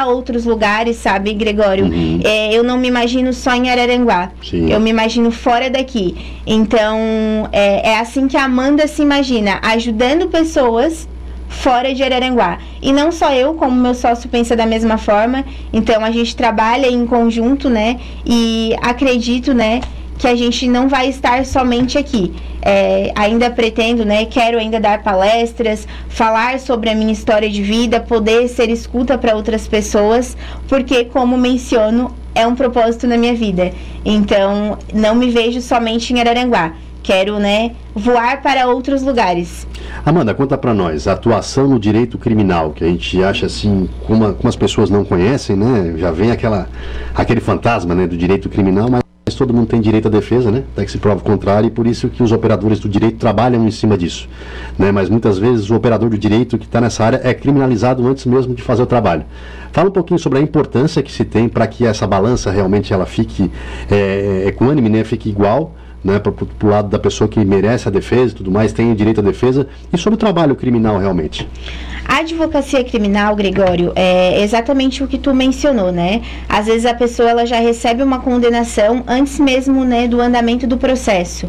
para outros lugares, sabe, Gregório? Eu não me imagino só em Araranguá. Sim. Eu me imagino fora daqui. Então, é assim que a Amanda se imagina, ajudando pessoas fora de Araranguá. E não só eu, como meu sócio pensa da mesma forma. Então, a gente trabalha em conjunto, né? E acredito, né, que a gente não vai estar somente aqui. Ainda pretendo, né, quero ainda dar palestras, falar sobre a minha história de vida, poder ser escuta para outras pessoas, porque, como menciono, é um propósito na minha vida. Então, não me vejo somente em Araranguá. Quero, né, voar para outros lugares. Amanda, conta pra nós, a atuação no direito criminal, que a gente acha assim, como as pessoas não conhecem, né, já vem aquele fantasma, né, do direito criminal, mas todo mundo tem direito à defesa, né, até que se prova o contrário, e por isso que os operadores do direito trabalham em cima disso, né, mas muitas vezes o operador do direito que está nessa área é criminalizado antes mesmo de fazer o trabalho. Fala um pouquinho sobre a importância que se tem para que essa balança realmente ela fique equânime, né, fique igual, né, para o lado da pessoa que merece a defesa e tudo mais, tem direito à defesa, e sobre o trabalho criminal realmente. A advocacia criminal, Gregório, é exatamente o que tu mencionou, né? Às vezes a pessoa ela já recebe uma condenação antes mesmo, né, do andamento do processo.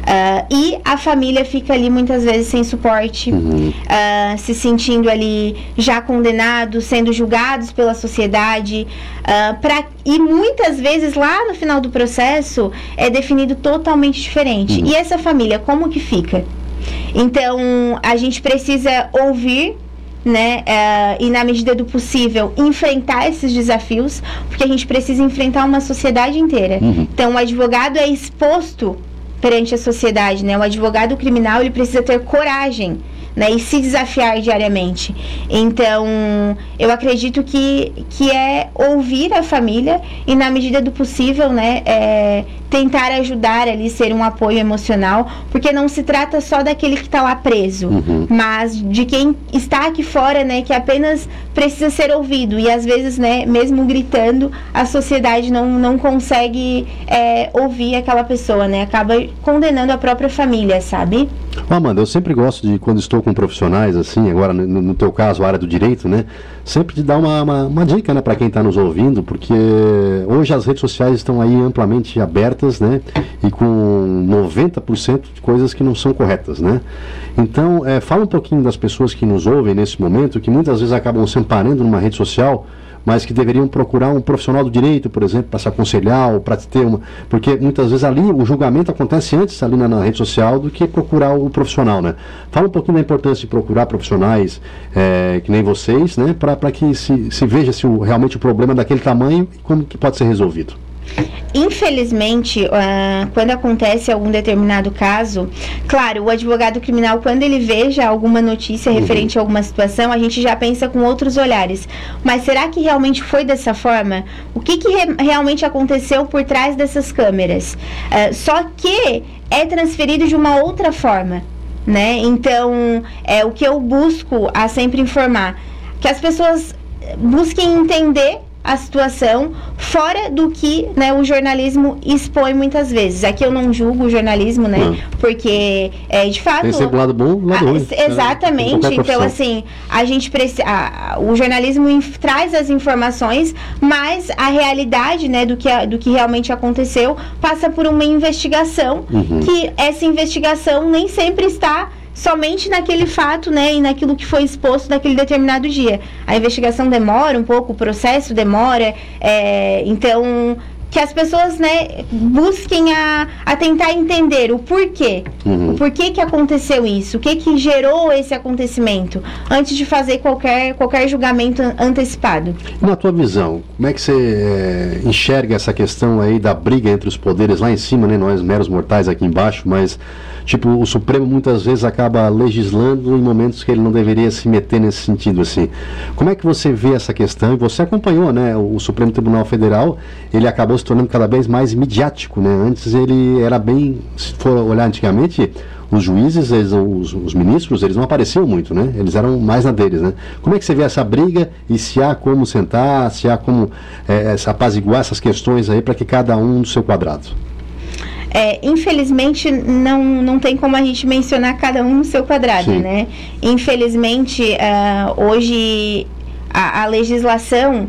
E a família fica ali muitas vezes sem suporte, se sentindo ali já condenados, sendo julgados pela sociedade. E muitas vezes lá no final do processo é definido totalmente diferente. E essa família, como que fica? Então, a gente precisa ouvir, né, e na medida do possível enfrentar esses desafios, porque a gente precisa enfrentar uma sociedade inteira. Então o advogado é exposto perante a sociedade, né? O advogado criminal ele precisa ter coragem, né, e se desafiar diariamente. Então eu acredito que é ouvir a família e na medida do possível, né, tentar ajudar ali, ser um apoio emocional, porque não se trata só daquele que está lá preso, mas de quem está aqui fora, né, que apenas precisa ser ouvido, e às vezes, né, mesmo gritando, a sociedade não consegue ouvir aquela pessoa, né, acaba condenando a própria família, sabe? Amanda, eu sempre gosto de, quando estou com profissionais, assim, agora no teu caso, a área do direito, né, sempre de dar uma dica, né, para quem está nos ouvindo, porque hoje as redes sociais estão aí amplamente abertas, né, e com 90% de coisas que não são corretas, né. Então, fala um pouquinho das pessoas que nos ouvem nesse momento, que muitas vezes acabam se amparando numa rede social, mas que deveriam procurar um profissional do direito, por exemplo, para se aconselhar ou para ter uma... Porque muitas vezes ali o julgamento acontece antes ali na rede social do que procurar o profissional, né? Fala um pouquinho da importância de procurar profissionais que nem vocês, né? Para que se veja se realmente o problema é daquele tamanho e como que pode ser resolvido. Infelizmente, quando acontece algum determinado caso, claro, o advogado criminal, quando ele veja alguma notícia referente a alguma situação, a gente já pensa com outros olhares. Mas será que realmente foi dessa forma? O que realmente aconteceu por trás dessas câmeras? Só que é transferido de uma outra forma, né? Então, o que eu busco a sempre informar, que as pessoas busquem entender a situação fora do que, né, o jornalismo expõe muitas vezes. Aqui eu não julgo o jornalismo, né, porque de fato tem sempre lado bom, lado ruim. Exatamente. Então assim, a gente precisa, o jornalismo traz as informações, mas a realidade, né, do que realmente aconteceu passa por uma investigação, que essa investigação nem sempre está somente naquele fato, né, e naquilo que foi exposto naquele determinado dia. A investigação demora um pouco, o processo demora, então que as pessoas, né, busquem a tentar entender o porquê, o porquê que aconteceu isso, o que gerou esse acontecimento, antes de fazer qualquer julgamento antecipado. Na tua visão, como é que você enxerga essa questão aí da briga entre os poderes lá em cima, né, nós meros mortais aqui embaixo, mas tipo, o Supremo muitas vezes acaba legislando em momentos que ele não deveria se meter nesse sentido, assim. Como é que você vê essa questão? E você acompanhou, né, o Supremo Tribunal Federal, ele acabou se tornando cada vez mais midiático, né? Antes ele era bem, se for olhar antigamente, os juízes, os ministros, eles não apareciam muito, né? Eles eram mais na deles, né? Como é que você vê essa briga e se há como sentar, se há como apaziguar essas questões aí para que cada um no seu quadrado? Infelizmente não tem como a gente mencionar cada um no seu quadrado, né? Infelizmente hoje a legislação